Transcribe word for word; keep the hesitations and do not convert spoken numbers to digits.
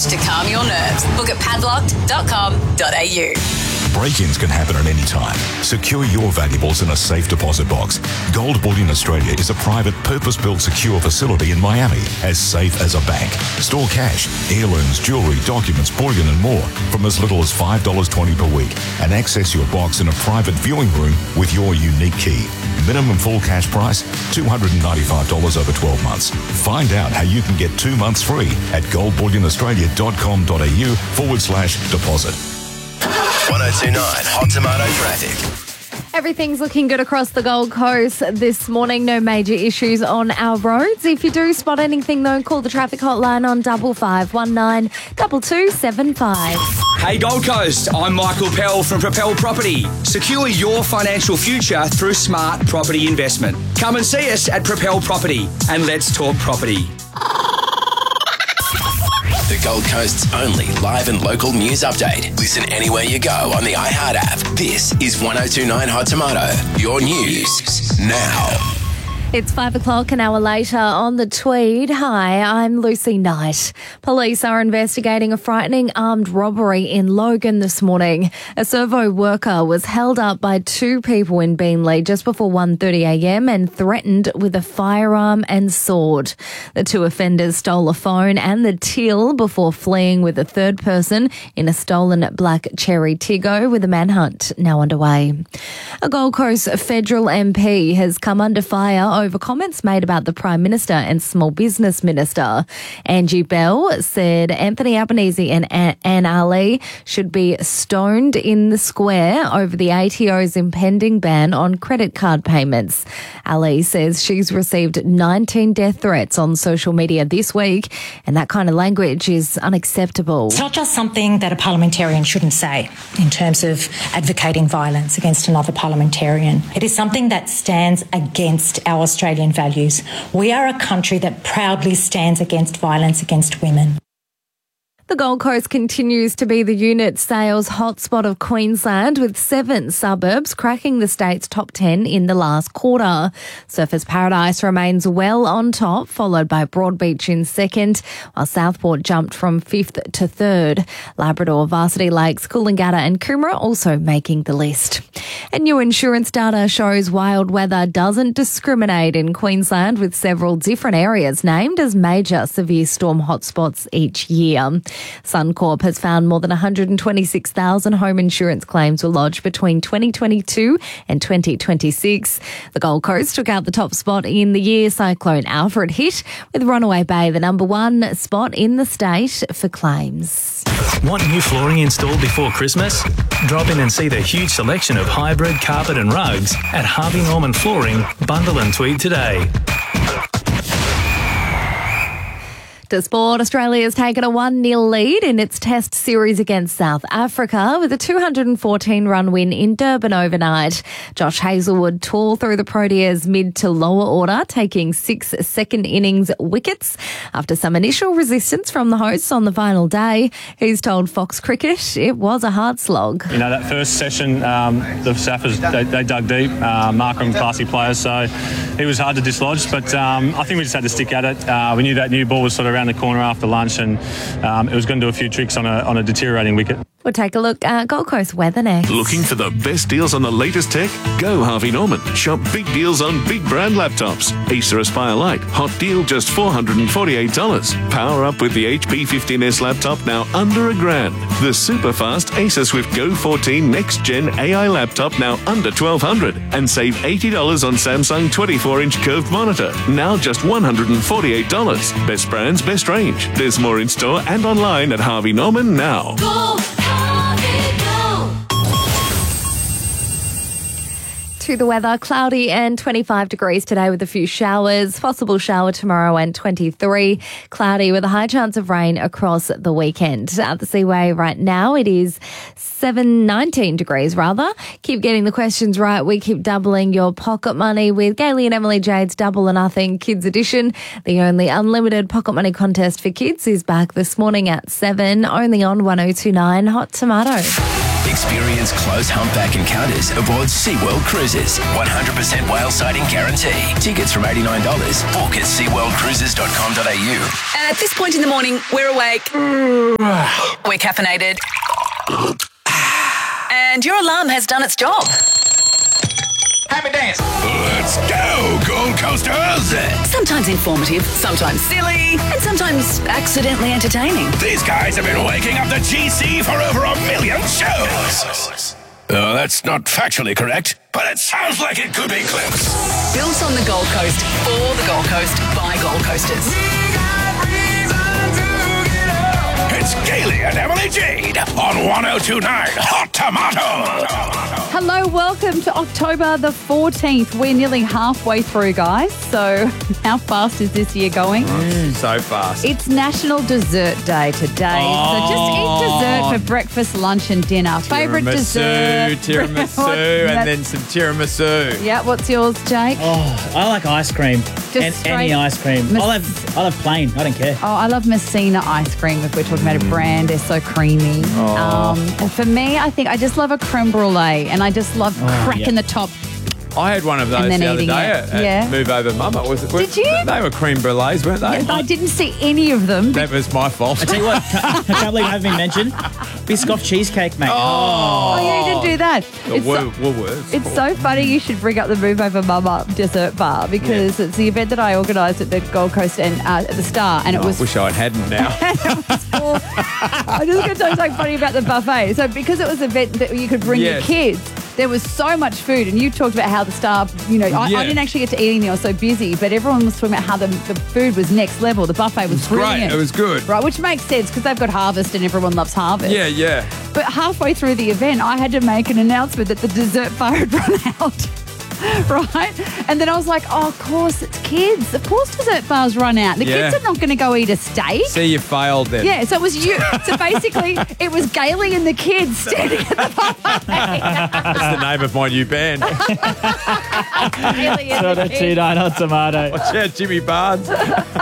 to calm your nerves. Book at padlocked dot com dot a u. Break-ins can happen at any time. Secure your valuables in a safe deposit box. Gold Bullion Australia is a private, purpose-built, secure facility in Miami, as safe as a bank. Store cash, heirlooms, jewellery, documents, bullion and more from as little as five dollars twenty per week, and access your box in a private viewing room with your unique key. Minimum full cash price, two hundred ninety-five dollars over twelve months. Find out how you can get two months free at goldbullionaustralia.com.au forward slash deposit. one oh two point nine Hot Tomato Traffic. Everything's looking good across the Gold Coast this morning. No major issues on our roads. If you do spot anything, though, call the traffic hotline on double five one nine two two seven five. Hey Gold Coast, I'm Michael Pell from Propel Property. Secure your financial future through smart property investment. Come and see us at Propel Property and let's talk property. The Gold Coast's only live and local news update. Listen anywhere you go on the iHeart app. This is one oh two point nine Hot Tomato. Your news now. It's five o'clock, an hour later on the Tweed. Hi, I'm Lucy Knight. Police are investigating a frightening armed robbery in Logan this morning. A servo worker was held up by two people in Beenleigh just before one thirty a m and threatened with a firearm and sword. The two offenders stole a phone and the till before fleeing with a third person in a stolen black Cherry Tiggo, with a manhunt now underway. A Gold Coast federal M P has come under fire over comments made about the Prime Minister and Small Business Minister. Angie Bell said Anthony Albanese and Anne Ali should be stoned in the square over the A T O's impending ban on credit card payments. Ali says she's received nineteen death threats on social media this week, and that kind of language is unacceptable. It's not just something that a parliamentarian shouldn't say in terms of advocating violence against another parliamentarian. It is something that stands against our Australian values. We are a country that proudly stands against violence against women. The Gold Coast continues to be the unit sales hotspot of Queensland, with seven suburbs cracking the state's top ten in the last quarter. Surfers Paradise remains well on top, followed by Broadbeach in second, while Southport jumped from fifth to third. Labrador, Varsity Lakes, Coolangatta and Coomera also making the list. And new insurance data shows wild weather doesn't discriminate in Queensland, with several different areas named as major severe storm hotspots each year. Suncorp has found more than one hundred twenty-six thousand home insurance claims were lodged between twenty twenty-two and twenty twenty-six. The Gold Coast took out the top spot in the year Cyclone Alfred hit, with Runaway Bay the number one spot in the state for claims. Want new flooring installed before Christmas? Drop in and see the huge selection of hybrid carpet and rugs at Harvey Norman Flooring, Bundle and Tweed today. To sport, Australia has taken a one nil lead in its test series against South Africa with a two hundred fourteen run win in Durban overnight. Josh Hazlewood tore through the Proteas mid to lower order, taking six second innings wickets after some initial resistance from the hosts on the final day. He's told Fox Cricket it was a hard slog. You know, that first session, um, the Saffers, they, they dug deep. Uh, Markham, classy players, so it was hard to dislodge, but um, I think we just had to stick at it. Uh, we knew that new ball was sort of around the corner after lunch, and um, it was going to do a few tricks on a, on a deteriorating wicket. We'll take a look at Gold Coast weather next. Looking for the best deals on the latest tech? Go Harvey Norman. Shop big deals on big brand laptops. Acer Aspire Lite, hot deal just four hundred forty-eight dollars. Power up with the H P fifteen S laptop now under a grand. The super fast Acer Swift Go fourteen Next Gen A I laptop now under twelve hundred dollars. And save eighty dollars on Samsung twenty-four inch curved monitor, now just one hundred forty-eight dollars. Best brands, best range. There's more in store and online at Harvey Norman now. Go! To the weather, cloudy and twenty-five degrees today with a few showers, possible shower tomorrow and twenty-three, cloudy with a high chance of rain across the weekend. At the Seaway right now, it is seven, nineteen degrees rather. Keep getting the questions right. We keep doubling your pocket money with Gailey and Emily Jade's Double or Nothing Kids Edition. The only unlimited pocket money contest for kids is back this morning at seven, only on one oh two point nine Hot Tomato. Experience close humpback encounters aboard SeaWorld Cruises. one hundred percent whale sighting guarantee. Tickets from eighty-nine dollars. Book at sea world cruises dot com dot a u. At this point in the morning, we're awake. We're caffeinated. And your alarm has done its job. Happy dance. Let's go, Gold Coasters. Sometimes informative, sometimes silly, and sometimes accidentally entertaining. These guys have been waking up the G C for over a million shows. Uh, that's not factually correct, but it sounds like it could be close. Built on the Gold Coast, for the Gold Coast, by Gold Coasters. It's Kaylee and Emily Jade on one oh two point nine Hot Tomato. Hello, welcome to October the fourteenth. We're nearly halfway through, guys. So how fast is this year going? Mm, so fast. It's National Dessert Day today. Oh. So just eat dessert for breakfast, lunch and dinner. Favourite dessert? Tiramisu, and then some tiramisu. Yeah, what's yours, Jake? Oh, I like ice cream. Just and straight- any ice cream. Mes- I'll have, I'll have plain. I don't care. Oh, I love Messina ice cream if we're talking about a brand. They're so creamy. Oh. Um, and for me, I think I just love a creme brulee and I just love Oh, cracking yeah. the top. I had one of those And then the other eating day it. at, at Yeah. Move Over Mama. Was it? Did you? They were cream brulees, weren't they? I didn't see any of them. That was my fault. I tell you what, I can't believe I haven't been mentioned. Biscoff cheesecake, mate. Oh, yeah, you didn't do that. The It's so- Wool- Woolworths. It's so funny you should bring up the Move Over Mama dessert bar because it's the event that I organised at the Gold Coast and uh, at the Star, and it I was. wish I hadn't now. I'm just going to tell you something funny about the buffet. So because it was an event that you could bring Yes. your kids, there was so much food, and you talked about how the Star, you know, I, Yeah. I didn't actually get to eat anything. I was so busy, but everyone was talking about how the, the food was next level. The buffet was Great. brilliant. It was good. Right, which makes sense because they've got Harvest and everyone loves Harvest. Yeah, yeah. But halfway through the event, I had to make an announcement that the dessert bar had run out. Right? And then I was like, oh, of course, it's kids. Of course dessert bars run out. The Yeah. kids are not going to go eat a steak. See, you failed then. Yeah, so it was you. So basically, it was Gailey and the kids standing at the buffet. That's the name of my new band. Gailey and So the the kids. two nine hot tomato. Watch out, Jimmy Barnes.